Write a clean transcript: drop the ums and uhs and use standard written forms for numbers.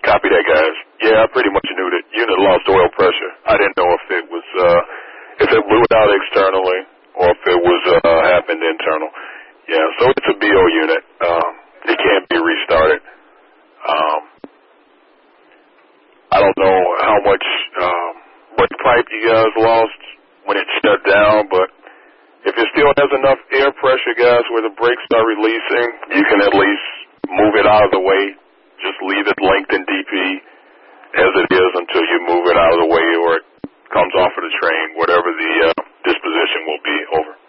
Copy that, guys. Yeah, I pretty much knew that unit lost oil pressure. I didn't know if it was, if it blew it out externally or if it was, happened internal. Yeah, so it's a BO unit. It can't be restarted. I don't know how much, brake pipe you guys lost when it shut down, but if it still has enough air pressure, guys, where the brakes are releasing, you can at least move it out of the way. Just leave it linked in DP as it is until you move it out of the way or it comes off of the train, whatever the disposition will be. Over.